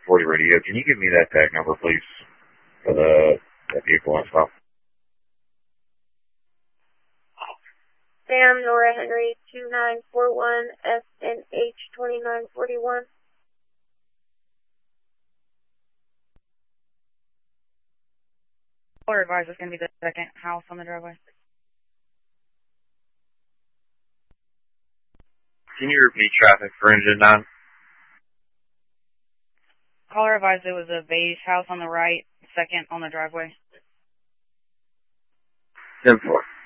1040 radio. Can you give me that tag number, please, for that vehicle on stop? Sam, Nora Henry, 2941, SNH 2941. Caller advised it's going to be the second house on the driveway. Can you repeat traffic for engine 9? Caller advised it was a beige house on the right, second on the driveway. 10-4.